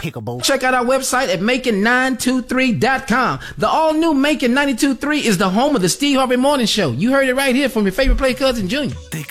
Pickable. Check out our website at Macon923.com. The all-new Macon 92.3 is the home of the Steve Harvey Morning Show. You heard it right here from your favorite play cousin, Junior.